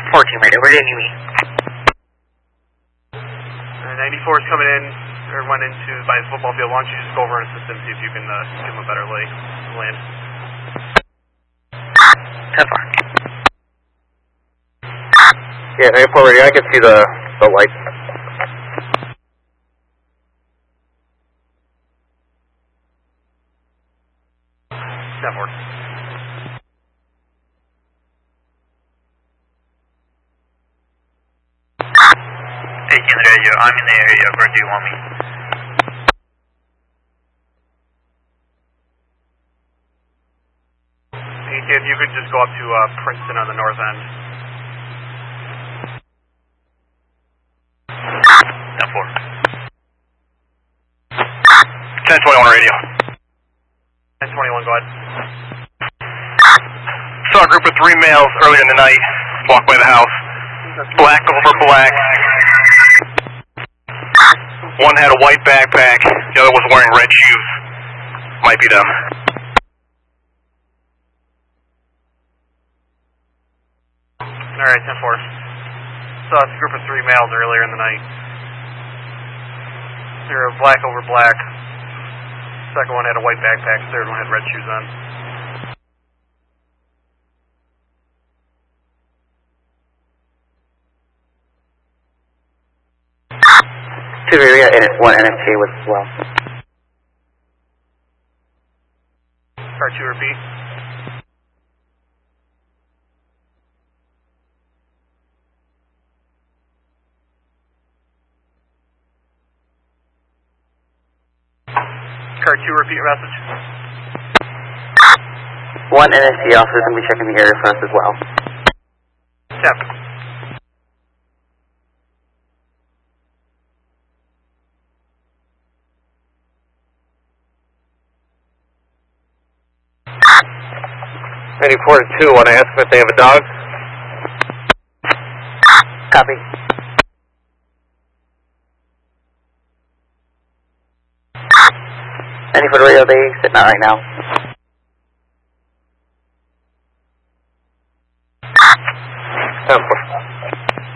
14 radio, where do you need me? 94 is coming in, or went into by his football field. Why don't you just go over and assist him, see if you can give him a better land. 10-4. Yeah, 94 radio, I can see the light. Taking the radio, I'm in the area, where do you want me? If you could just go up to Princeton on the north end. 10-4. 1021 radio. 1021, go ahead. Saw a group of 3 males earlier in the night, walk by the house. Black over black. One had a white backpack, the other was wearing red shoes. Might be them. Alright, 10-4. Saw a group of 3 males earlier in the night. They were black over black. Second one had a white backpack, third one had red shoes on. Two area and 1 NMK was as well. Car 2, repeat. Car 2, repeat your message. 1 NSC officer is going to be checking the area for us as well. Tap. Any 4-2, want to ask them if they have a dog? Copy. Any for the radio, they sitting out right now.